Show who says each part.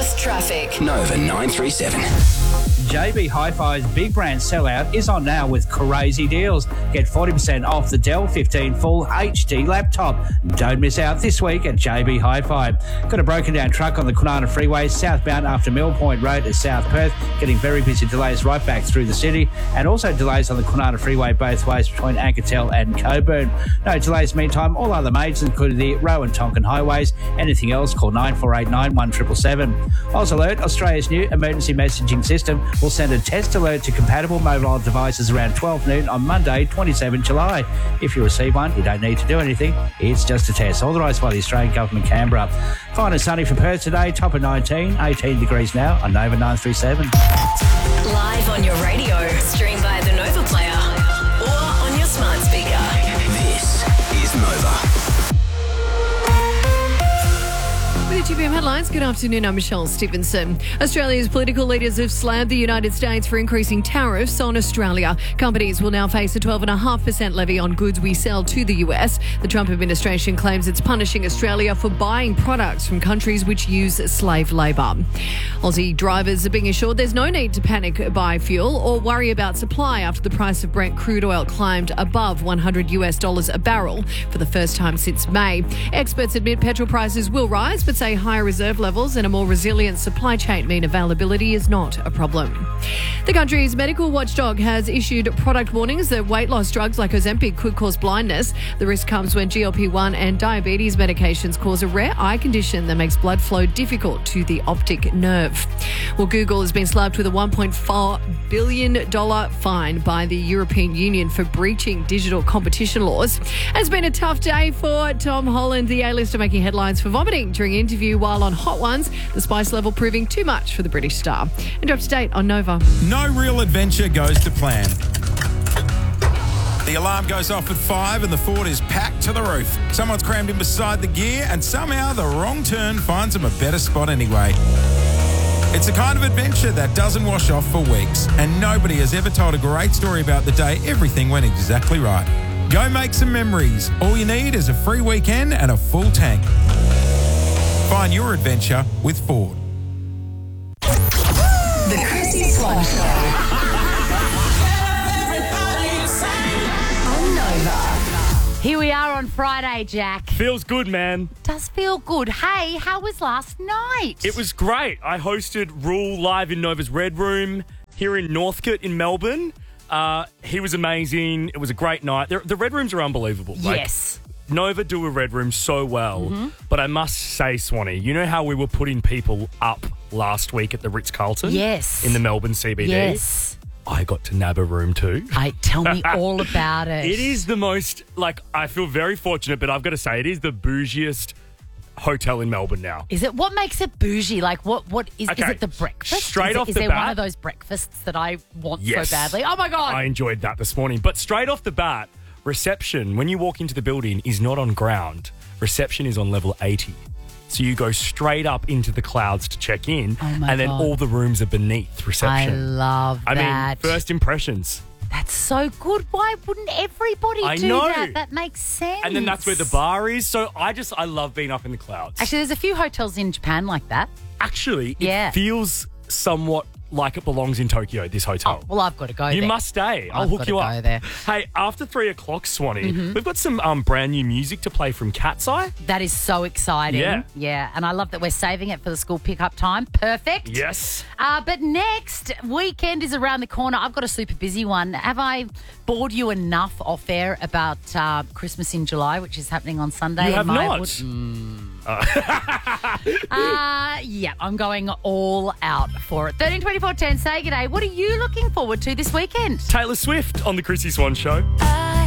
Speaker 1: Just traffic.
Speaker 2: Nova 937.
Speaker 3: JB Hi-Fi's big brand sellout is on now with crazy deals. Get 40% off the Dell 15 Full HD laptop. Don't miss out this week at JB Hi-Fi. Got a broken down truck on the Kwinana Freeway southbound after Mill Point Road at South Perth. Getting very busy delays right back through the city, and also delays on the Kwinana Freeway both ways between Ankertel and Coburn. No delays meantime. All other majors, including the Rowan Tonkin highways. Anything else, call 9489 1777. Oz Alert, Australia's new emergency messaging system, will send a test alert to compatible mobile devices around 12 noon on Monday, 27 July. If you receive one, you don't need to do anything. It's just a test, authorised by the Australian Government, Canberra. Fine and sunny for Perth today, top of 19, 18 degrees now on Nova 937.
Speaker 1: Live on your radio, stream via the Nova Player or on your smart speaker.
Speaker 2: This is Nova.
Speaker 4: With the GBM headlines, good afternoon, I'm Michelle Stevenson. Australia's political leaders have slammed the United States for increasing tariffs on Australia. Companies will now face a 12.5% levy on goods we sell to the US. The Trump administration claims it's punishing Australia for buying products from countries which use slave labour. Aussie drivers are being assured there's no need to panic buy fuel or worry about supply after the price of Brent crude oil climbed above $100 a barrel for the first time since May. Experts admit petrol prices will rise, but say higher reserve levels and a more resilient supply chain mean availability is not a problem. The country's medical watchdog has issued product warnings that weight loss drugs like Ozempic could cause blindness. The risk comes when GLP-1 and diabetes medications cause a rare eye condition that makes blood flow difficult to the optic nerve. Well, Google has been slapped with a $1.4 billion fine by the European Union for breaching digital competition laws. It's been a tough day for Tom Holland, the A-lister, making headlines for vomiting during an interview while on Hot Ones, the spice level proving too much for the British star. And up to date on Nova.
Speaker 5: No real adventure goes to plan. The alarm goes off at 5 and the Ford is packed to the roof. Someone's crammed in beside the gear and somehow the wrong turn finds them a better spot anyway. It's the kind of adventure that doesn't wash off for weeks, and nobody has ever told a great story about the day everything went exactly right. Go make some memories. All you need is a free weekend and a full tank. Find your adventure with Ford.
Speaker 1: The Chrissy Swan Show. On Nova.
Speaker 6: Here we are on Friday, Jack.
Speaker 7: Feels good, man.
Speaker 6: Does feel good. Hey, how was last night?
Speaker 7: It was great. I hosted Rule live in Nova's Red Room here in Northcote in Melbourne. He was amazing. It was a great night. The Red Rooms are unbelievable.
Speaker 6: Yes.
Speaker 7: Nova do a Red Room so well. But I must say, Swanee, you know how we were putting people up last week at the Ritz-Carlton?
Speaker 6: Yes.
Speaker 7: In the Melbourne CBD?
Speaker 6: Yes.
Speaker 7: I got to nab a room too.
Speaker 6: Tell me all about it.
Speaker 7: It is the most, I feel very fortunate, but I've got to say, it is the bougiest hotel in Melbourne now.
Speaker 6: Is it? What makes it bougie? What is it the breakfast?
Speaker 7: Straight off the
Speaker 6: bat. Is there one of those breakfasts that I want
Speaker 7: Yes.
Speaker 6: so badly? Oh my God.
Speaker 7: I enjoyed that this morning. But straight off the bat, reception, when you walk into the building, is not on ground. Reception is on level 80. So you go straight up into the clouds to check in, and then all the rooms are beneath reception.
Speaker 6: I love that.
Speaker 7: I mean, first impressions.
Speaker 6: That's so good. Why wouldn't everybody do that? That makes sense.
Speaker 7: And then that's where the bar is. So I love being up in the clouds.
Speaker 6: Actually, there's a few hotels in Japan like that.
Speaker 7: Actually, it feels somewhat like it belongs in Tokyo, this hotel.
Speaker 6: Oh, well, I've got to go there.
Speaker 7: You must stay. I'll hook you up.
Speaker 6: Go there.
Speaker 7: Hey, after 3 o'clock, Swanee, we've got some brand new music to play from Cat's Eye.
Speaker 6: That is so exciting. Yeah. And I love that we're saving it for the school pickup time. Perfect.
Speaker 7: Yes.
Speaker 6: But next weekend is around the corner. I've got a super busy one. Have I bored you enough off air about Christmas in July, which is happening on Sunday?
Speaker 7: You have not.
Speaker 6: Yeah, I'm going all out for it. 13 24 10, say g'day. What are you looking forward to this weekend?
Speaker 7: Taylor Swift on the Chrissy Swan Show.